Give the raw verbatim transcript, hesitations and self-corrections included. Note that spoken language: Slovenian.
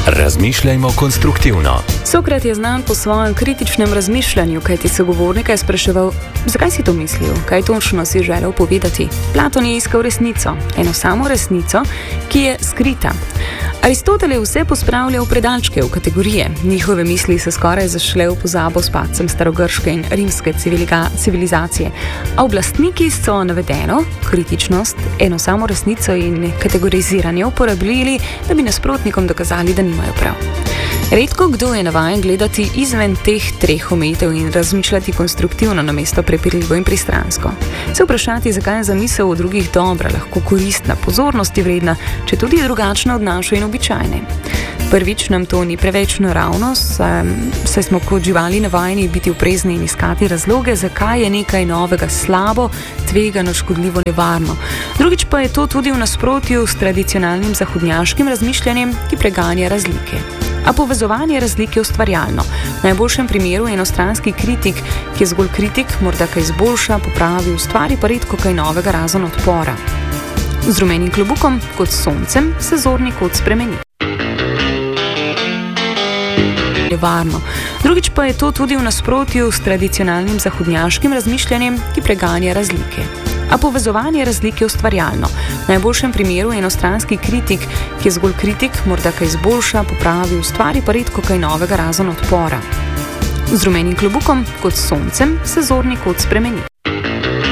Razmišljajmo konstruktivno. Sokrat je znan po svojem kritičnem razmišljanju, kajti sogovornika je spraševal, zakaj si to mislil, kaj točno si želel povedati. Platon je iskal resnico, eno samo resnico, ki je skrita. Aristotel je vse pospravljal v predalčke, v kategorije. Njihove misli so skoraj zašle v pozabo s padcem starogrške in rimske civilizacije. A oblastniki so navedeno, kritičnost, eno samo resnico in kategoriziranje uporabljali, da bi nasprotnikom dokazali, da nimajo prav. Redko kdo je navajen gledati izven teh treh omejitev in razmišljati konstruktivno namesto prepirljivo in pristransko. Se vprašati, zakaj je zamisel o drugih dobra, lahko koristna, pozornosti vredna, če tudi drugačna od naše in običajne. Prvič nam to ni preveč naravno, saj smo kot živali navajeni biti oprezni in iskati razloge, zakaj je nekaj novega slabo, tvegano, škodljivo, nevarno. Drugič pa je to tudi v nasprotju s tradicionalnim zahodnjaškim razmišljanjem, ki preganja razlike. A povezovanje razlike je ustvarjalno. V najboljšem primeru je enostranski kritik, ki je zgolj kritik, morda kaj izboljša, popravi, ustvari pa redko kaj novega razen odpora. Z rumenim klobukom, kot soncem, se zorni kot spremeni. Nevarno. Drugič pa je to tudi v nasprotju s tradicionalnim zahodnjaškim razmišljanjem, ki preganja razlike. A povezovanje razlike je ustvarjalno. V najboljšem primeru je enostranski kritik, ki je zgolj kritik, morda kaj izboljša, popravi, ustvari pa redko kaj novega razen odpora. Z rumenim klobukom, kot soncem, se zorni kot spremeni.